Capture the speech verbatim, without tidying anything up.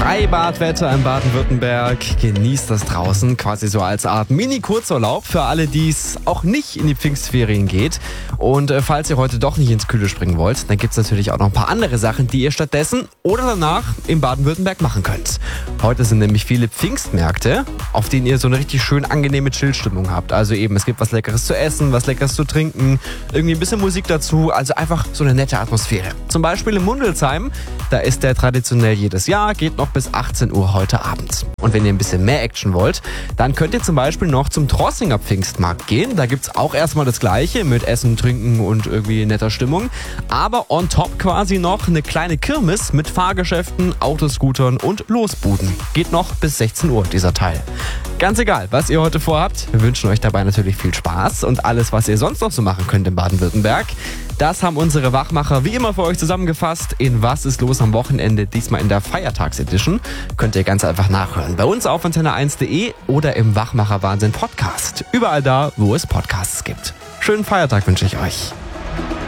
Freibadwetter in Baden-Württemberg. Genießt das draußen, quasi so als Art Mini-Kurzurlaub für alle, die es auch nicht in die Pfingstferien geht. Und äh, falls ihr heute doch nicht ins Kühle springen wollt, dann gibt es natürlich auch noch ein paar andere Sachen, die ihr stattdessen oder danach in Baden-Württemberg machen könnt. Heute sind nämlich viele Pfingstmärkte, auf denen ihr so eine richtig schön angenehme Chillstimmung habt. Also eben, es gibt was Leckeres zu essen, was Leckeres zu trinken, irgendwie ein bisschen Musik dazu, also einfach so eine nette Atmosphäre. Zum Beispiel in Mundelsheim, da ist der traditionell jedes Jahr, geht noch bis achtzehn Uhr heute Abend. Und wenn ihr ein bisschen mehr Action wollt, dann könnt ihr zum Beispiel noch zum Trossinger Pfingstmarkt gehen. Da gibt's auch erstmal das Gleiche mit Essen, Trinken und irgendwie netter Stimmung. Aber on top quasi noch eine kleine Kirmes mit Fahrgeschäften, Autoscootern und Losbuden. Geht noch bis sechzehn Uhr dieser Teil. Ganz egal, was ihr heute vorhabt, wir wünschen euch dabei natürlich viel Spaß und alles, was ihr sonst noch so machen könnt in Baden-Württemberg. Das haben unsere Wachmacher wie immer für euch zusammengefasst in Was ist los am Wochenende, diesmal in der Feiertagsedition. Könnt ihr ganz einfach nachhören. Bei uns auf antenne eins punkt de oder im Wachmacher Wahnsinn Podcast. Überall da, wo es Podcasts gibt. Schönen Feiertag wünsche ich euch.